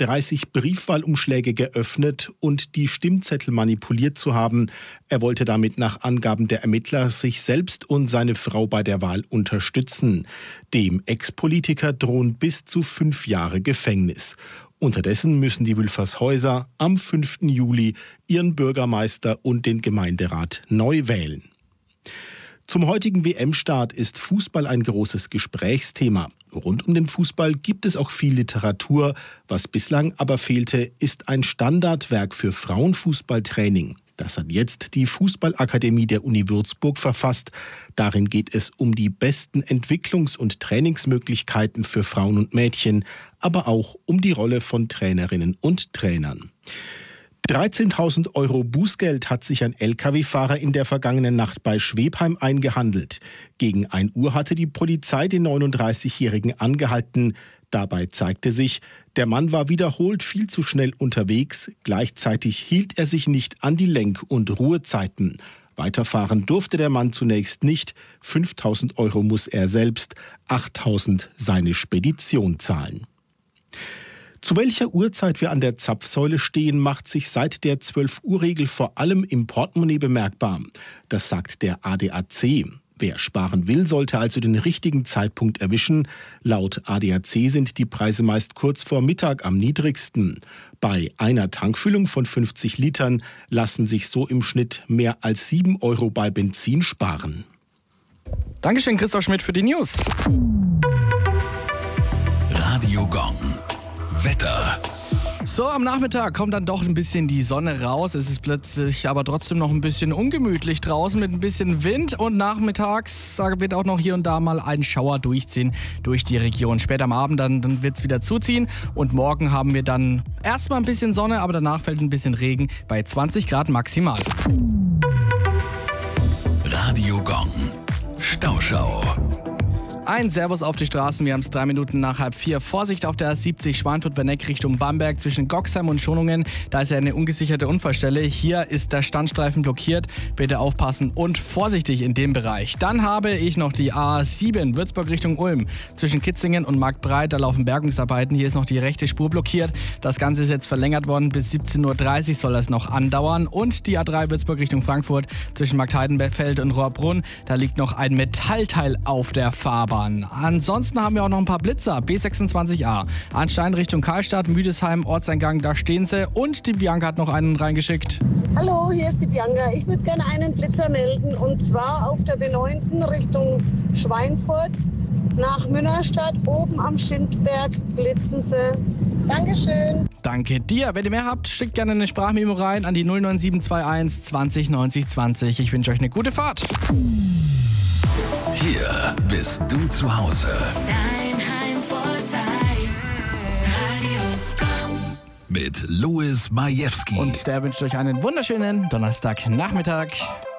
30 Briefwahlumschläge geöffnet und die Stimmzettel manipuliert zu haben. Er wollte damit nach Angaben der Ermittler sich selbst und seine Frau bei der Wahl unterstützen. Dem Ex-Politiker drohen bis zu 5 Jahre Gefängnis. Unterdessen müssen die Wülfershäuser am 5. Juli ihren Bürgermeister und den Gemeinderat neu wählen. Zum heutigen WM-Start ist Fußball ein großes Gesprächsthema. Rund um den Fußball gibt es auch viel Literatur. Was bislang aber fehlte, ist ein Standardwerk für Frauenfußballtraining. Das hat jetzt die Fußballakademie der Uni Würzburg verfasst. Darin geht es um die besten Entwicklungs- und Trainingsmöglichkeiten für Frauen und Mädchen, aber auch um die Rolle von Trainerinnen und Trainern. 13.000 Euro Bußgeld hat sich ein Lkw-Fahrer in der vergangenen Nacht bei Schwebheim eingehandelt. Gegen 1 Uhr hatte die Polizei den 39-Jährigen angehalten. Dabei zeigte sich, der Mann war wiederholt viel zu schnell unterwegs. Gleichzeitig hielt er sich nicht an die Lenk- und Ruhezeiten. Weiterfahren durfte der Mann zunächst nicht. 5.000 Euro muss er selbst, 8.000 seine Spedition zahlen. Zu welcher Uhrzeit wir an der Zapfsäule stehen, macht sich seit der 12-Uhr-Regel vor allem im Portemonnaie bemerkbar. Das sagt der ADAC. Wer sparen will, sollte also den richtigen Zeitpunkt erwischen. Laut ADAC sind die Preise meist kurz vor Mittag am niedrigsten. Bei einer Tankfüllung von 50 Litern lassen sich so im Schnitt mehr als 7 Euro bei Benzin sparen. Dankeschön, Christoph Schmidt, für die News. Radio Gong. Wetter. So, am Nachmittag kommt dann doch ein bisschen die Sonne raus. Es ist plötzlich aber trotzdem noch ein bisschen ungemütlich draußen mit ein bisschen Wind. Und nachmittags wird auch noch hier und da mal ein Schauer durchziehen durch die Region. Später am Abend dann wird es wieder zuziehen. Und morgen haben wir dann erstmal ein bisschen Sonne, aber danach fällt ein bisschen Regen bei 20 Grad maximal. Radio Gong. Stauschau. Ein Servus auf die Straßen, wir haben es 3 Minuten nach 3:30. Vorsicht auf der A70 Schweinfurt-Werneck Richtung Bamberg zwischen Goxheim und Schonungen. Da ist ja eine ungesicherte Unfallstelle. Hier ist der Standstreifen blockiert. Bitte aufpassen und vorsichtig in dem Bereich. Dann habe ich noch die A7 Würzburg Richtung Ulm zwischen Kitzingen und Marktbreit. Da laufen Bergungsarbeiten. Hier ist noch die rechte Spur blockiert. Das Ganze ist jetzt verlängert worden. Bis 17.30 Uhr soll das noch andauern. Und die A3 Würzburg Richtung Frankfurt zwischen Marktheidenfeld und Rohrbrunn. Da liegt noch ein Metallteil auf der Fahrbahn. Ansonsten haben wir auch noch ein paar Blitzer. B26A. Anstein Richtung Karlstadt, Müdesheim, Ortseingang, da stehen sie. Und die Bianca hat noch einen reingeschickt. Hallo, hier ist die Bianca. Ich würde gerne einen Blitzer melden. Und zwar auf der B19 Richtung Schweinfurt nach Münnerstadt. Oben am Schindberg blitzen sie. Dankeschön. Danke dir. Wenn ihr mehr habt, schickt gerne eine Sprachmemo rein an die 09721 20 90 20. Ich wünsche euch eine gute Fahrt. Hier bist du zu Hause. Dein Heimvorteil. Radio Gong. Mit Louis Majewski. Und der wünscht euch einen wunderschönen Donnerstagnachmittag.